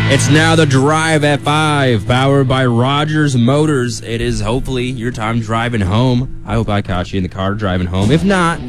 It's now the Drive at 5, powered by Rogers Motors. It is hopefully your time driving home. I hope I caught you in the car driving home. If not,